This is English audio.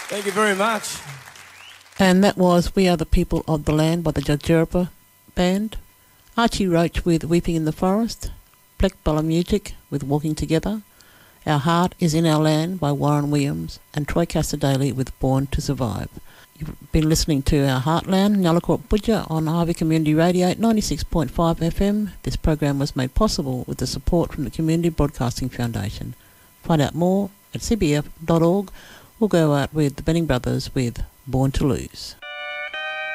Thank you very much. And that was We Are the People of the Land by the Judgerapa Band. Archie Roach with Weeping in the Forest. Black Bella Music with Walking Together. Our Heart is in Our Land by Warren Williams. And Troy Casadale with Born to Survive. You've been listening to Our Heartland, Nyalakot Budja on Harvey Community Radio 96.5 FM. This program was made possible with the support from the Community Broadcasting Foundation. Find out more at cbf.org or go out with the Benning Brothers with Born to Lose.